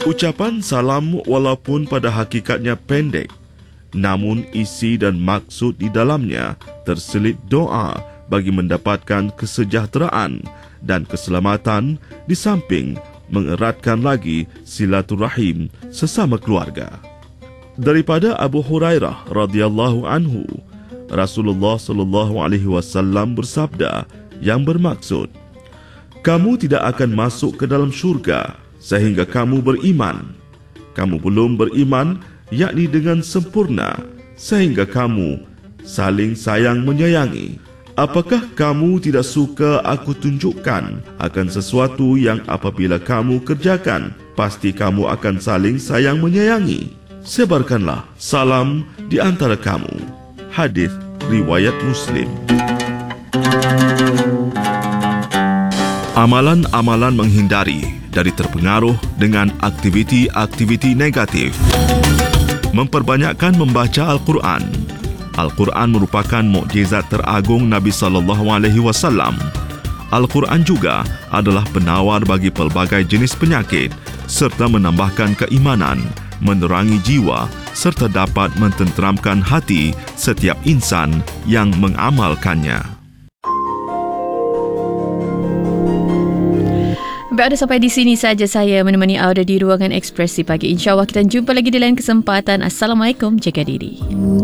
Ucapan salam walaupun pada hakikatnya pendek, namun isi dan maksud di dalamnya terselit doa bagi mendapatkan kesejahteraan dan keselamatan, di samping mengeratkan lagi silaturahim sesama keluarga. Daripada Abu Hurairah radhiyallahu anhu, Rasulullah sallallahu alaihi wasallam bersabda yang bermaksud, kamu tidak akan masuk ke dalam syurga sehingga kamu beriman. Kamu belum beriman, yakni dengan sempurna, sehingga kamu saling sayang menyayangi. Apakah kamu tidak suka aku tunjukkan akan sesuatu yang apabila kamu kerjakan, pasti kamu akan saling sayang menyayangi? Sebarkanlah salam di antara kamu. Hadis riwayat Muslim. Amalan-amalan menghindari dari terpengaruh dengan aktiviti-aktiviti negatif. Memperbanyakkan membaca Al-Quran. Al-Quran merupakan mukjizat teragung Nabi SAW. Al-Quran juga adalah penawar bagi pelbagai jenis penyakit serta menambahkan keimanan, menerangi jiwa serta dapat mententeramkan hati setiap insan yang mengamalkannya. Baik, sampai di sini saja saya menemani anda di Ruangan Ekspresi Pagi. InsyaAllah kita jumpa lagi di lain kesempatan. Assalamualaikum, jaga diri.